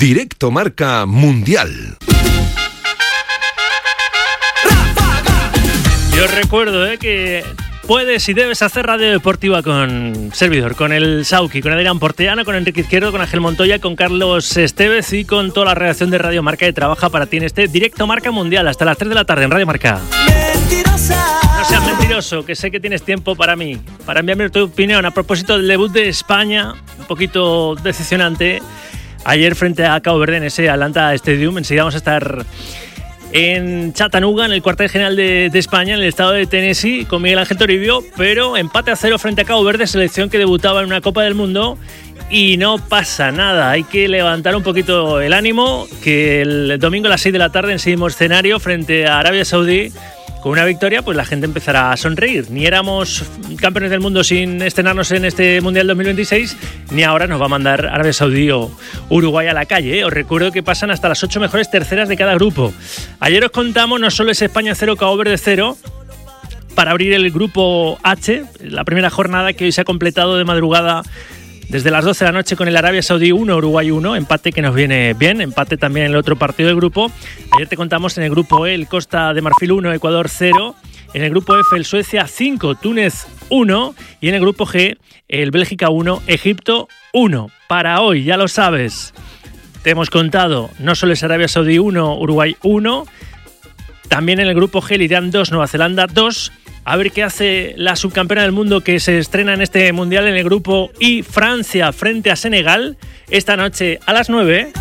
Directo Marca Mundial. Yo recuerdo que puedes y debes hacer radio deportiva con servidor, con el Sauki, con Adrián Porteano, con Enrique Izquierdo, con Ángel Montoya, con Carlos Estevez y con toda la redacción de Radio Marca que trabaja para ti en este Directo Marca Mundial hasta las 3 de la tarde en Radio Marca. No seas mentiroso, que sé que tienes tiempo para enviarme tu opinión a propósito del debut de España, un poquito decepcionante ayer frente a Cabo Verde en ese Atlanta Stadium. Enseguida vamos a estar en Chattanooga, en el cuartel general de España, en el estado de Tennessee, con Miguel Ángel Toribio, pero empate a 0 frente a Cabo Verde, selección que debutaba en una Copa del Mundo, y no pasa nada. Hay que levantar un poquito el ánimo, que el domingo a las 6 de la tarde en ese mismo escenario frente a Arabia Saudí, con una victoria, pues la gente empezará a sonreír. Ni éramos campeones del mundo sin estrenarnos en este Mundial 2026, ni ahora nos va a mandar Arabia Saudí o Uruguay a la calle. Os recuerdo que pasan hasta las 8 mejores terceras de cada grupo. Ayer os contamos, no solo es España 0, Cabo Verde 0, para abrir el grupo H, la primera jornada que hoy se ha completado de madrugada desde las 12 de la noche con el Arabia Saudí 1, Uruguay 1, empate que nos viene bien, empate también en el otro partido del grupo. Ayer te contamos en el grupo E, el Costa de Marfil 1, Ecuador 0, en el grupo F, el Suecia 5, Túnez 1, y en el grupo G, el Bélgica 1, Egipto 1. Para hoy, ya lo sabes, te hemos contado, no solo es Arabia Saudí 1, Uruguay 1, también en el grupo G, el Irán 2, Nueva Zelanda 2, a ver qué hace la subcampeona del mundo que se estrena en este Mundial en el grupo I, Francia frente a Senegal, esta noche a las 9.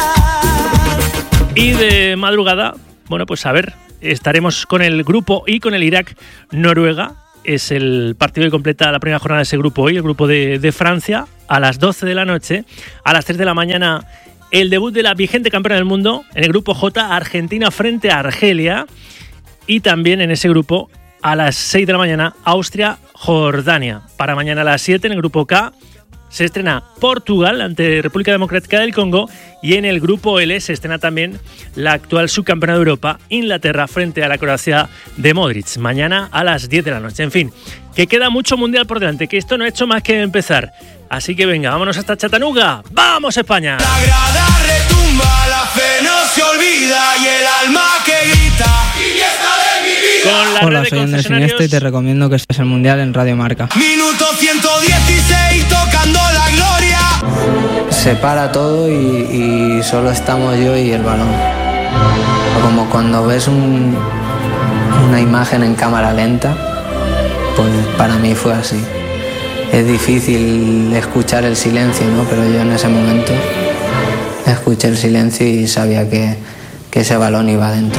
Y de madrugada, bueno, pues a ver, estaremos con el grupo I, con el Irak-Noruega. Es el partido que completa la primera jornada de ese grupo I, el grupo de Francia, a las 12 de la noche. A las 3 de la mañana, el debut de la vigente campeona del mundo en el grupo J, Argentina frente a Argelia. Y también en ese grupo, a las 6 de la mañana, Austria-Jordania. Para mañana a las 7, en el grupo K, se estrena Portugal ante República Democrática del Congo. Y en el grupo L se estrena también la actual subcampeona de Europa, Inglaterra, frente a la Croacia de Modric. Mañana a las 10 de la noche. En fin, que queda mucho mundial por delante, que esto no ha hecho más que empezar. Así que venga, vámonos hasta Chattanooga. ¡Vamos, España! La grada retumba, la fe no se olvida y el alma que grita. Hola, soy Andrés Iniesta y te recomiendo que estés en el Mundial en Radio Marca. Minuto 116, tocando la gloria. Se para todo y solo estamos yo y el balón. Como cuando ves una imagen en cámara lenta, pues para mí fue así. Es difícil escuchar el silencio, ¿no? Pero yo en ese momento escuché el silencio y sabía que ese balón iba adentro.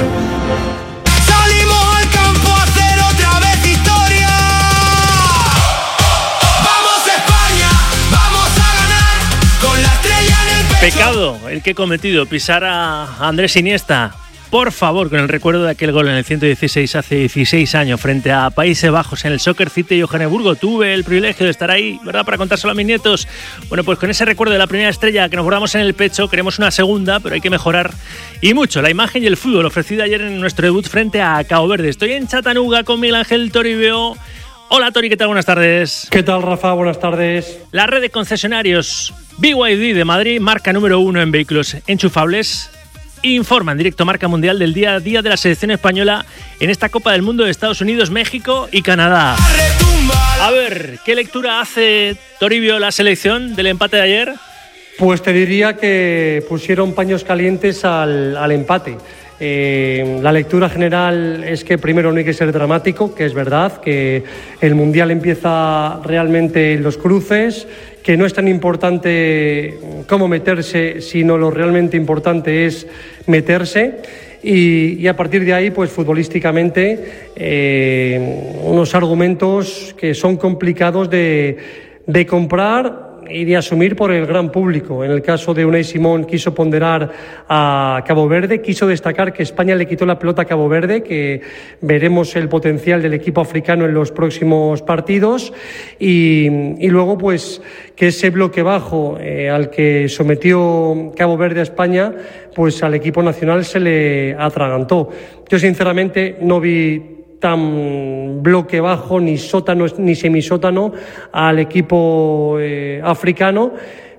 Pecado el que he cometido, pisar a Andrés Iniesta, por favor, con el recuerdo de aquel gol en el 116 hace 16 años frente a Países Bajos en el Soccer City de Johannesburgo. Tuve el privilegio de estar ahí, ¿verdad?, para contárselo a mis nietos. Bueno, pues con ese recuerdo de la primera estrella que nos guardamos en el pecho, queremos una segunda, pero hay que mejorar y mucho la imagen y el fútbol ofrecido ayer en nuestro debut frente a Cabo Verde. Estoy en Chattanooga con Miguel Ángel Toribio. Hola Tori, ¿qué tal? Buenas tardes. ¿Qué tal, Rafa? Buenas tardes. La red de concesionarios BYD de Madrid, marca número 1 en vehículos enchufables, informa en Directo Marca Mundial del día a día de la selección española en esta Copa del Mundo de Estados Unidos, México y Canadá. A ver, ¿qué lectura hace Toribio la selección del empate de ayer? Pues te diría que pusieron paños calientes al empate. La lectura general es que primero no hay que ser dramático, que es verdad, que el Mundial empieza realmente en los cruces, que no es tan importante cómo meterse, sino lo realmente importante es meterse. Y a partir de ahí, pues futbolísticamente, unos argumentos que son complicados de comprar y de asumir por el gran público. En el caso de Unai Simón, quiso ponderar a Cabo Verde, quiso destacar que España le quitó la pelota a Cabo Verde, que veremos el potencial del equipo africano en los próximos partidos, y luego pues que ese bloque bajo al que sometió Cabo Verde a España, pues al equipo nacional se le atragantó. Yo sinceramente no vi tan bloque bajo, ni sótano ni semisótano al equipo africano,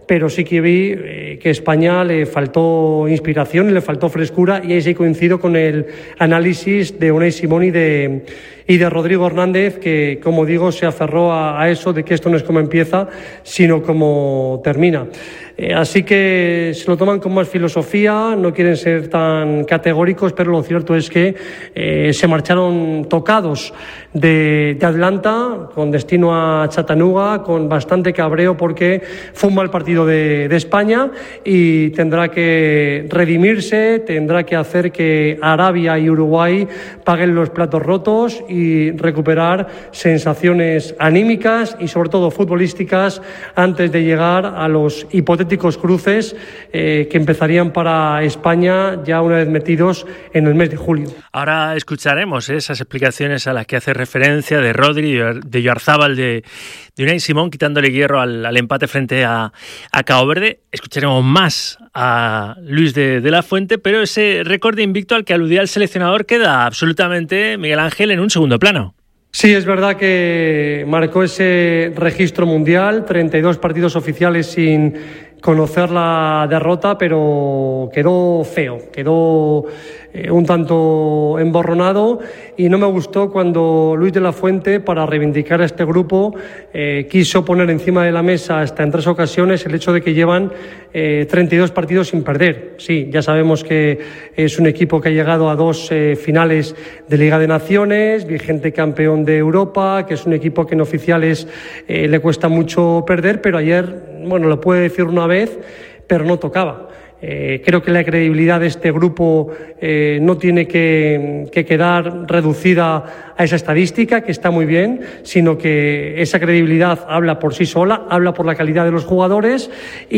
pero sí que vi que a España le faltó inspiración y le faltó frescura, y ahí sí coincido con el análisis de Unai Simón y de Rodrigo Hernández, que, como digo, se aferró a eso de que esto no es como empieza, sino como termina. Así que se lo toman con más filosofía, no quieren ser tan categóricos, pero lo cierto es que se marcharon tocados de Atlanta con destino a Chattanooga, con bastante cabreo, porque fue un mal partido de España y tendrá que redimirse, tendrá que hacer que Arabia y Uruguay paguen los platos rotos y recuperar sensaciones anímicas y sobre todo futbolísticas antes de llegar a los hipotéticos cruces que empezarían para España ya una vez metidos en el mes de julio. Ahora escucharemos esas explicaciones a las que hace referencia de Rodri, de Oyarzábal, de Unai Simón, quitándole hierro al empate frente a Cabo Verde. Escucharemos más a Luis de la Fuente, pero ese récord de invicto al que aludía el seleccionador queda absolutamente, Miguel Ángel, en un segundo plano. Sí, es verdad que marcó ese registro mundial, 32 partidos oficiales sin conocer la derrota, pero quedó feo, quedó un tanto emborronado, y no me gustó cuando Luis de la Fuente, para reivindicar a este grupo, quiso poner encima de la mesa hasta en 3 ocasiones el hecho de que llevan 32 partidos sin perder. Sí, ya sabemos que es un equipo que ha llegado a 2 finales de Liga de Naciones, vigente campeón de Europa, que es un equipo que en oficiales le cuesta mucho perder, pero ayer, bueno, lo puede decir una vez, pero no tocaba. Creo que la credibilidad de este grupo no tiene que quedar reducida a esa estadística, que está muy bien, sino que esa credibilidad habla por sí sola, habla por la calidad de los jugadores,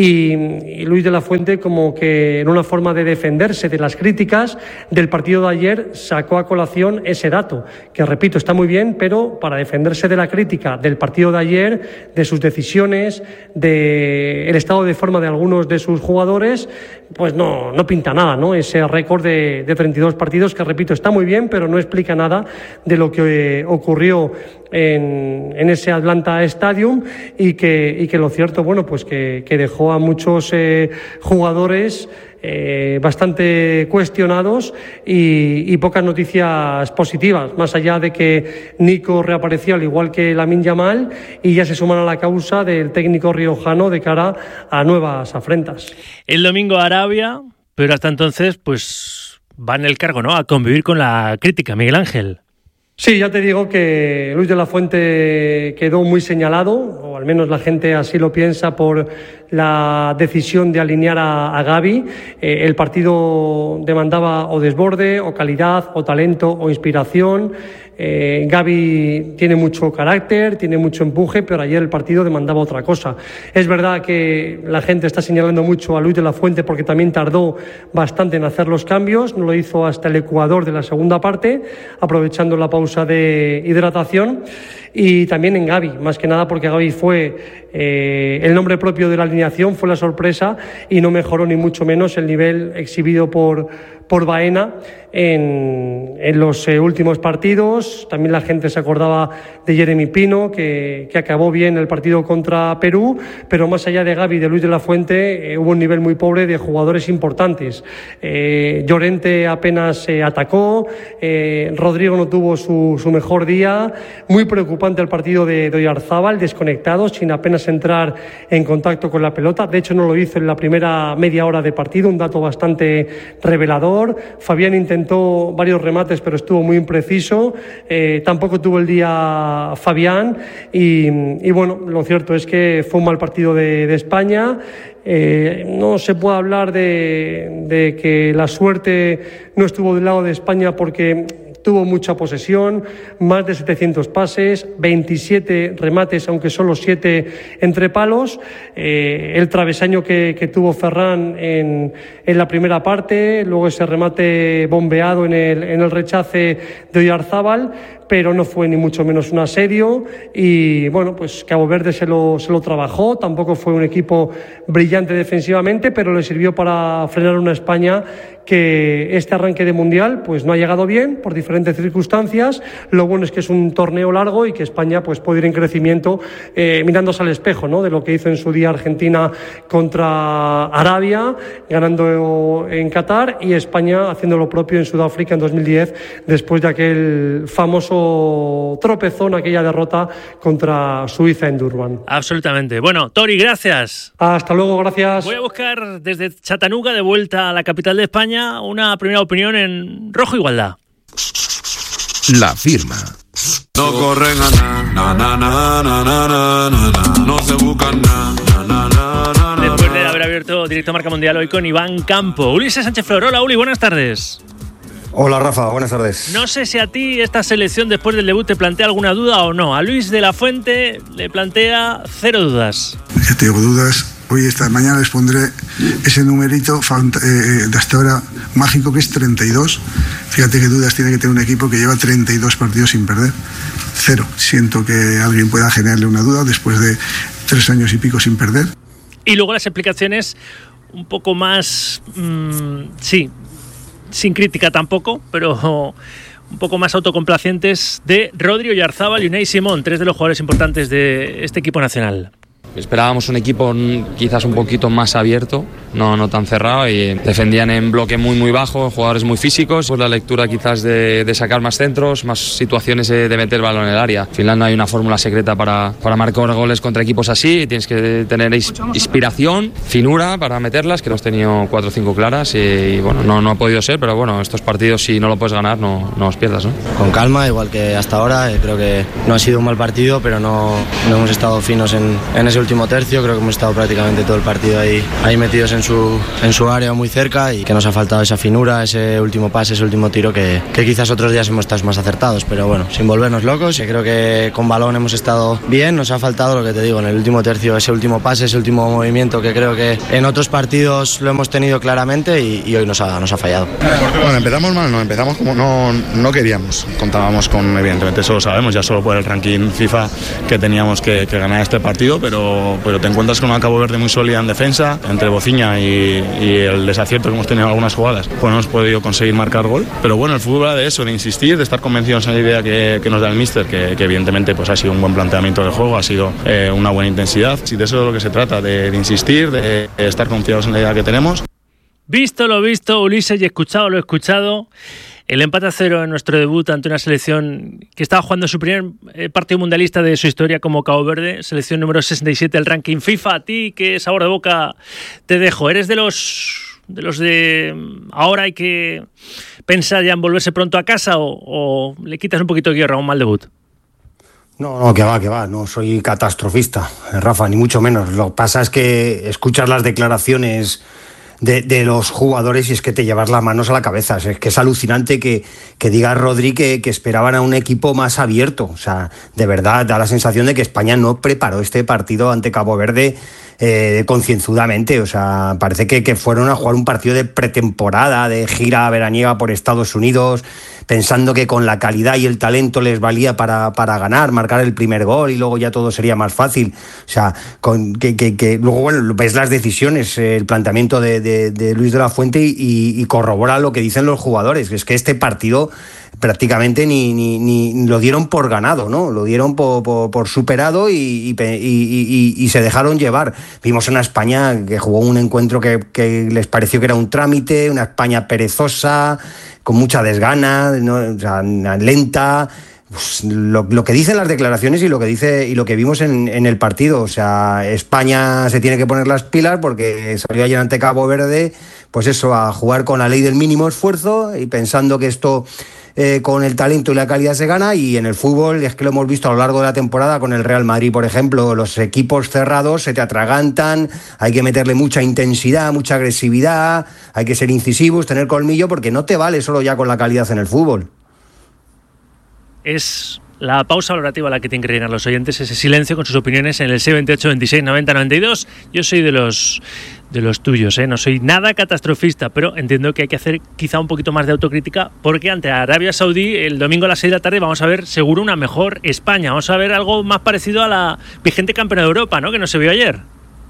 y Luis de la Fuente, como que en una forma de defenderse de las críticas del partido de ayer, sacó a colación ese dato, que repito, está muy bien, pero para defenderse de la crítica del partido de ayer, de sus decisiones, del estado de forma de algunos de sus jugadores, pues no pinta nada, ¿no? Ese récord de 32 partidos, que repito, está muy bien, pero no explica nada de lo que ocurrió en ese Atlanta Stadium, y que lo cierto, bueno, pues que dejó a muchos jugadores bastante cuestionados y pocas noticias positivas, más allá de que Nico reapareció al igual que Lamine Yamal, y ya se suman a la causa del técnico riojano de cara a nuevas afrentas. El domingo Arabia, pero hasta entonces pues va en el cargo, ¿no?, a convivir con la crítica, Miguel Ángel. Sí, ya te digo que Luis de la Fuente quedó muy señalado, o al menos la gente así lo piensa, por la decisión de alinear a Gavi. El partido demandaba o desborde, o calidad, o talento, o inspiración. Gavi tiene mucho carácter, tiene mucho empuje, pero ayer el partido demandaba otra cosa. Es verdad que la gente está señalando mucho a Luis de la Fuente porque también tardó bastante en hacer los cambios, no lo hizo hasta el Ecuador de la segunda parte, aprovechando la pausa de hidratación, y también en Gavi, más que nada porque Gavi fue el nombre propio de la alineación, fue la sorpresa, y no mejoró ni mucho menos el nivel exhibido por Baena en los últimos partidos. También la gente se acordaba de Jeremy Pino, que acabó bien el partido contra Perú, pero más allá de Gavi y de Luis de la Fuente, hubo un nivel muy pobre de jugadores importantes. Llorente apenas atacó, Rodrigo no tuvo su mejor día, muy preocupante el partido de Oyarzábal, desconectado, sin apenas entrar en contacto con la pelota. De hecho, no lo hizo en la primera media hora de partido, un dato bastante revelador. Fabián intentó varios remates, pero estuvo muy impreciso. Tampoco tuvo el día Fabián, y bueno, lo cierto es que fue un mal partido de España. No se puede hablar de que la suerte no estuvo del lado de España, porque tuvo mucha posesión, más de 700 pases, 27 remates, aunque solo 7 entre palos. El travesaño que tuvo Ferran en la primera parte, luego ese remate bombeado en el rechace de Oyarzábal, pero no fue ni mucho menos un asedio y bueno, pues Cabo Verde se lo trabajó. Tampoco fue un equipo brillante defensivamente, pero le sirvió para frenar una España que este arranque de Mundial pues no ha llegado bien por diferentes circunstancias. Lo bueno es que es un torneo largo y que España pues puede ir en crecimiento mirándose al espejo, ¿no?, de lo que hizo en su día Argentina contra Arabia, ganando en Qatar, y España haciendo lo propio en Sudáfrica en 2010 después de aquel famoso tropezón, aquella derrota contra Suiza en Durban. Absolutamente. Bueno, Tori, gracias. Hasta luego, gracias. Voy a buscar desde Chattanooga, de vuelta a la capital de España, una primera opinión en Rojo Igualdad. La firma. No corren a na, no se buscan na. Después de haber abierto Directo Marca Mundial hoy con Iván Campo. Ulises Sánchez Flor. Hola, Uli, buenas tardes. Hola, Rafa, buenas tardes. No sé si a ti esta selección después del debut te plantea alguna duda o no. A Luis de la Fuente le plantea 0 dudas. Ya tengo dudas. Hoy, esta mañana, les pondré ese numerito de hasta ahora mágico, que es 32. Fíjate qué dudas tiene que tener un equipo que lleva 32 partidos sin perder. 0. Siento que alguien pueda generarle una duda después de 3 años y pico sin perder. Y luego las explicaciones un poco más... sí, sin crítica tampoco, pero un poco más autocomplacientes, de Rodri, Oyarzabal y Unai Simón, 3 de los jugadores importantes de este equipo nacional. Esperábamos un equipo quizás un poquito más abierto, no tan cerrado, y defendían en bloque muy bajo, jugadores muy físicos. Pues la lectura quizás de sacar más centros, más situaciones de meter el balón en el área. Al final no hay una fórmula secreta para marcar goles contra equipos así. Tienes que tener inspiración, finura para meterlas, que hemos tenido 4 o 5 claras y bueno, no ha podido ser, pero bueno, estos partidos, si no lo puedes ganar, no los pierdas, ¿no? Con calma, igual que hasta ahora. Creo que no ha sido un mal partido, pero no hemos estado finos en ese último tercio. Creo que hemos estado prácticamente todo el partido ahí metidos en su área, muy cerca, y que nos ha faltado esa finura, ese último pase, ese último tiro que quizás otros días hemos estado más acertados, pero bueno, sin volvernos locos. Creo que con balón hemos estado bien. Nos ha faltado, lo que te digo, en el último tercio, ese último pase, ese último movimiento, que creo que en otros partidos lo hemos tenido claramente y hoy nos ha fallado. Bueno, empezamos mal, empezamos como no queríamos. Contábamos con, evidentemente, eso lo sabemos, ya solo por el ranking FIFA, que teníamos que ganar este partido, pero te encuentras con una Cabo Verde muy sólida en defensa, entre Bociña y el desacierto que hemos tenido en algunas jugadas. Pues no hemos podido conseguir marcar gol, pero bueno, el fútbol va de eso, de insistir, de estar convencidos en la idea que nos da el míster, que evidentemente pues ha sido un buen planteamiento del juego, ha sido una buena intensidad, y de eso es de lo que se trata, de insistir, de estar confiados en la idea que tenemos. Visto lo visto, Ulises, y escuchado lo escuchado, el empate a 0 en nuestro debut ante una selección que estaba jugando su primer partido mundialista de su historia como Cabo Verde, selección número 67 del ranking FIFA. ¿A ti qué sabor de boca te dejo? ¿Eres de los de ahora hay que pensar ya en volverse pronto a casa o le quitas un poquito de guerra a un mal debut? No, que va, no soy catastrofista, Rafa, ni mucho menos. Lo que pasa es que escuchas las declaraciones de los jugadores y es que te llevas las manos a la cabeza. Es que es alucinante que diga Rodri que esperaban a un equipo más abierto. O sea, de verdad da la sensación de que España no preparó este partido ante Cabo Verde concienzudamente. O sea, parece que fueron a jugar un partido de pretemporada, de gira veraniega por Estados Unidos, pensando que con la calidad y el talento les valía para ganar, marcar el primer gol y luego ya todo sería más fácil. O sea, que luego, bueno, ves las decisiones, el planteamiento de Luis de la Fuente y corrobora lo que dicen los jugadores. Es que este partido prácticamente ni lo dieron por ganado, ¿no? Lo dieron por superado y se dejaron llevar. Vimos una España que jugó un encuentro que les pareció que era un trámite, una España perezosa, con mucha desgana, ¿no? O sea, lenta. Pues lo que dicen las declaraciones y lo que vimos en el partido. O sea, España se tiene que poner las pilas porque salió ayer ante Cabo Verde, pues eso, a jugar con la ley del mínimo esfuerzo y pensando que esto con el talento y la calidad se gana. Y en el fútbol es que lo hemos visto a lo largo de la temporada con el Real Madrid, por ejemplo, los equipos cerrados se te atragantan, hay que meterle mucha intensidad, mucha agresividad, hay que ser incisivos, tener colmillo, porque no te vale solo ya con la calidad en el fútbol. Es la pausa valorativa la que tienen que rellenar los oyentes, ese silencio con sus opiniones en el 628 26 90 92. Yo soy de los de los tuyos, ¿eh? No soy nada catastrofista, pero entiendo que hay que hacer quizá un poquito más de autocrítica, porque ante Arabia Saudí el domingo a las 6 de la tarde vamos a ver seguro una mejor España, vamos a ver algo más parecido a la vigente campeona de Europa, ¿no? Que no se vio ayer.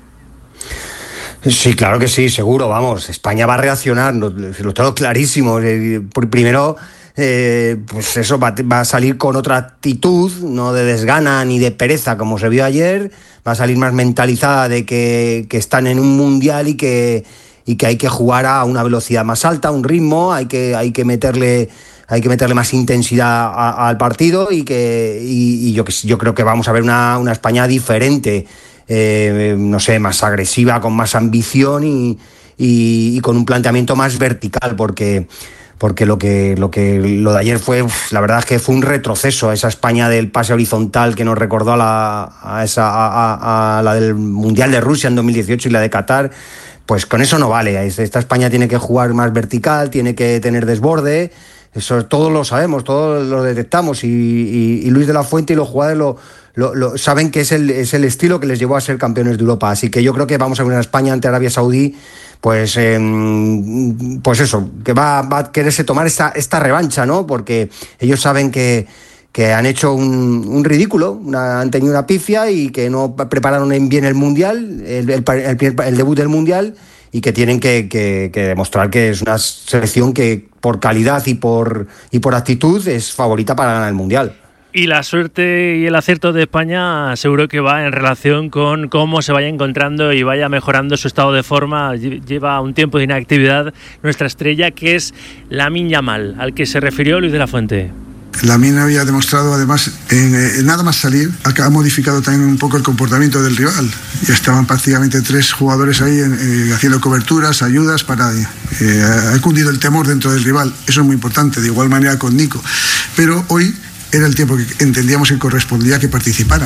Sí, claro que sí, seguro, vamos, España va a reaccionar, lo tengo clarísimo. Primero, pues eso, va a salir con otra actitud, no de desgana ni de pereza como se vio ayer, va a salir más mentalizada de que están en un mundial y que hay que jugar a una velocidad más alta, a un ritmo, hay que meterle más intensidad al partido y yo creo que vamos a ver una España diferente, no sé, más agresiva, con más ambición y con un planteamiento más vertical, porque lo de ayer fue, la verdad es que fue un retroceso, esa España del pase horizontal que nos recordó a la del Mundial de Rusia en 2018 y la de Qatar. Pues con eso no vale, esta España tiene que jugar más vertical, tiene que tener desborde, eso todos lo sabemos, todos lo detectamos y Luis de la Fuente y los jugadores saben que es el estilo que les llevó a ser campeones de Europa, así que yo creo que vamos a ver una España ante Arabia Saudí pues eso, que va a quererse tomar esta revancha, ¿no? Porque ellos saben que han hecho un ridículo, han tenido una pifia y que no prepararon bien el Mundial, el debut del Mundial, y que tienen que demostrar que es una selección que por calidad y por actitud es favorita para ganar el Mundial. Y la suerte y el acierto de España seguro que va en relación con cómo se vaya encontrando y vaya mejorando su estado de forma. Lleva un tiempo de inactividad nuestra estrella, que es Lamine Yamal, al que se refirió Luis de la Fuente. Lamine había demostrado, además, nada más salir, ha modificado también un poco el comportamiento del rival. Ya estaban prácticamente 3 jugadores ahí haciendo coberturas, ayudas, ha cundido el temor dentro del rival. Eso es muy importante, de igual manera con Nico. Pero hoy era el tiempo que entendíamos que correspondía que participara.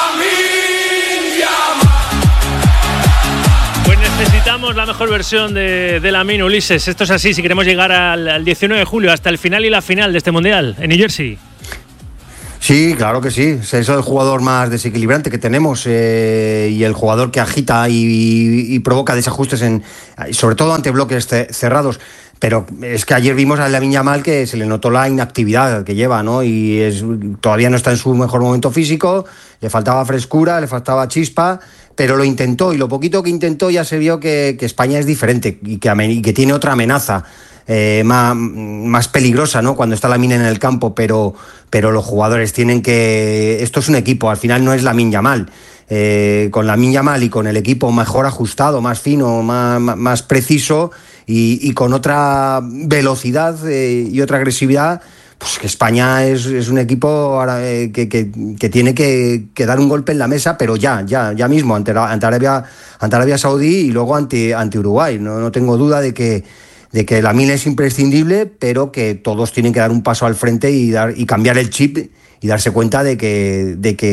Pues necesitamos la mejor versión de Lamine, Ulises. Esto es así, si queremos llegar al 19 de julio, hasta el final y la final de este Mundial, en New Jersey. Sí, claro que sí. Es el jugador más desequilibrante que tenemos y el jugador que agita y provoca desajustes, sobre todo ante bloques cerrados. Pero es que ayer vimos a Lamine Yamal que se le notó la inactividad que lleva, ¿no? Y todavía no está en su mejor momento físico, le faltaba frescura, le faltaba chispa, pero lo intentó, y lo poquito que intentó ya se vio que España es diferente y que tiene otra amenaza más peligrosa, ¿no? Cuando está Lamine en el campo, pero los jugadores tienen que... Esto es un equipo, al final no es Lamine Yamal. Con Lamine Yamal y con el equipo mejor ajustado, más fino, más preciso y con otra velocidad y otra agresividad, pues que España es un equipo que tiene que dar un golpe en la mesa, pero ya mismo ante Arabia Saudí y luego ante Uruguay. No tengo duda de que Lamine es imprescindible, pero que todos tienen que dar un paso al frente y cambiar el chip y darse cuenta de que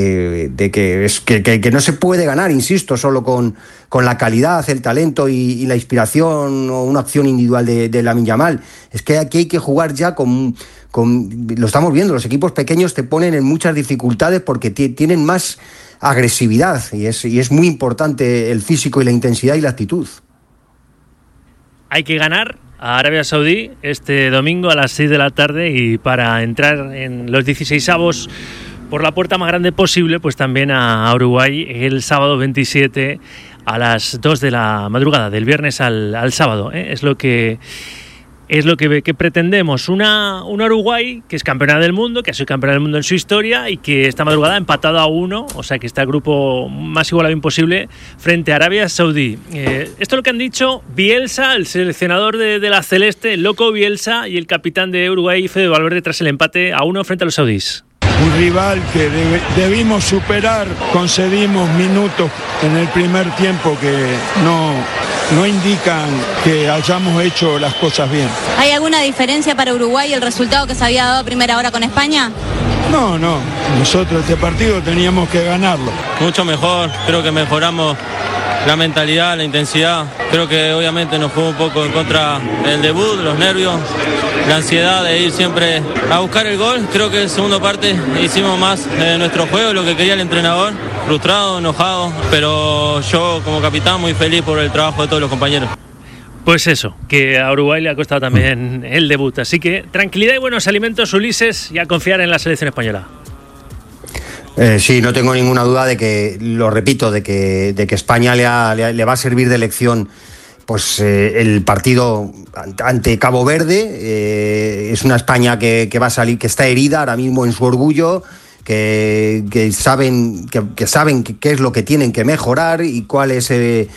no se puede ganar, insisto, solo con la calidad, el talento y la inspiración o una acción individual de Lamine Yamal. Es que aquí hay que jugar ya lo estamos viendo, los equipos pequeños te ponen en muchas dificultades porque tienen más agresividad y es muy importante el físico y la intensidad y la actitud. Hay que ganar a Arabia Saudí este domingo a las 6 de la tarde, y para entrar en los 16avos por la puerta más grande posible, pues también a Uruguay el sábado 27 a las 2 de la madrugada, del viernes al sábado, ¿eh? Es lo que pretendemos. Una Uruguay que es campeona del mundo, que ha sido campeona del mundo en su historia y que esta madrugada ha empatado a 1, o sea que está el grupo más igualado imposible frente a Arabia Saudí. Esto es lo que han dicho Bielsa, el seleccionador de la Celeste, el loco Bielsa, y el capitán de Uruguay, Fede Valverde, tras el empate a 1 frente a los saudíes. Un rival que debimos superar, concedimos minutos en el primer tiempo que no indican que hayamos hecho las cosas bien. ¿Hay alguna diferencia para Uruguay el resultado que se había dado a primera hora con España? No, nosotros este partido teníamos que ganarlo. Mucho mejor, creo que mejoramos la mentalidad, la intensidad. Creo que obviamente nos jugó un poco en contra el debut, los nervios, la ansiedad de ir siempre a buscar el gol. Creo que en segunda parte hicimos más nuestro juego, lo que quería el entrenador. frustrado, enojado, pero yo como capitán muy feliz por el trabajo de todos los compañeros. Pues eso, que a Uruguay le ha costado también el debut, así que tranquilidad y buenos alimentos, Ulises, y a confiar en la selección española. Sí, no tengo ninguna duda de que, lo repito, de que España le va a servir de lección pues el partido ante Cabo Verde. Es una España que va a salir, que está herida ahora mismo en su orgullo, que saben qué es lo que tienen que mejorar y cuál es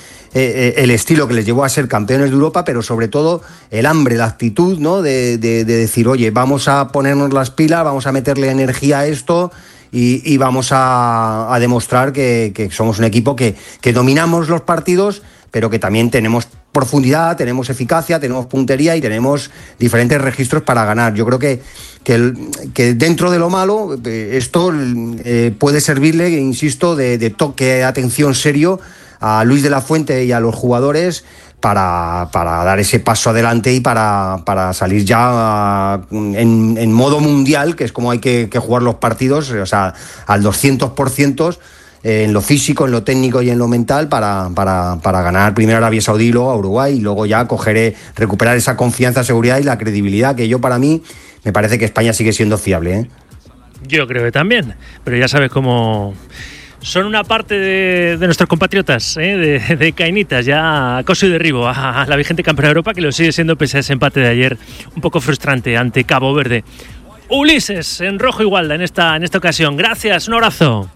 el estilo que les llevó a ser campeones de Europa, pero sobre todo el hambre, la actitud, ¿no? de decir, oye, vamos a ponernos las pilas, vamos a meterle energía a esto y vamos a demostrar que somos un equipo que dominamos los partidos, pero que también tenemos profundidad, tenemos eficacia, tenemos puntería y tenemos diferentes registros para ganar. Yo creo que dentro de lo malo, esto puede servirle, insisto, de toque de atención serio a Luis de la Fuente y a los jugadores para dar ese paso adelante y para salir ya en modo mundial, que es como hay que jugar los partidos, o sea, al 200%, en lo físico, en lo técnico y en lo mental para ganar primero a Arabia Saudí y luego a Uruguay, y luego ya recuperar esa confianza, seguridad y la credibilidad, que para mí me parece que España sigue siendo fiable, ¿eh? Yo creo que también, pero ya sabes cómo son una parte de nuestros compatriotas, de cainitas, ya acoso y derribo a la vigente campeona de Europa, que lo sigue siendo pese a ese empate de ayer un poco frustrante ante Cabo Verde. Ulises, en rojo y Gualda en esta ocasión. Gracias, un abrazo.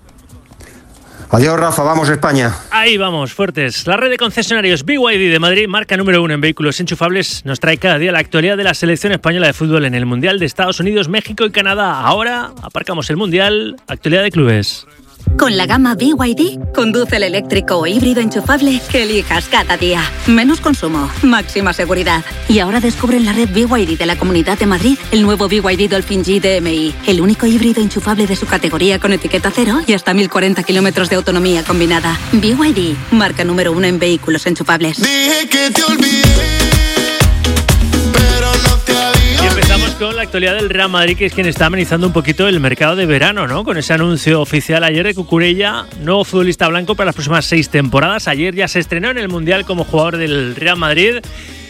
Adiós, Rafa, vamos España. Ahí vamos, fuertes. La red de concesionarios BYD de Madrid, marca número 1 en vehículos enchufables, nos trae cada día la actualidad de la selección española de fútbol en el Mundial de Estados Unidos, México y Canadá. Ahora aparcamos el Mundial, actualidad de clubes. Con la gama BYD, conduce el eléctrico o híbrido enchufable que elijas cada día. Menos consumo, máxima seguridad. Y ahora descubre en la red BYD de la Comunidad de Madrid el nuevo BYD Dolphin G DMI, el único híbrido enchufable de su categoría con etiqueta cero y hasta 1040 kilómetros de autonomía combinada. BYD, marca número 1 en vehículos enchufables. Dije que te olvidé, pero no te había. Y empezamos con la actualidad del Real Madrid, que es quien está amenizando un poquito el mercado de verano, ¿no? Con ese anuncio oficial ayer de Cucurella, nuevo futbolista blanco para las próximas 6 temporadas. Ayer ya se estrenó en el Mundial como jugador del Real Madrid.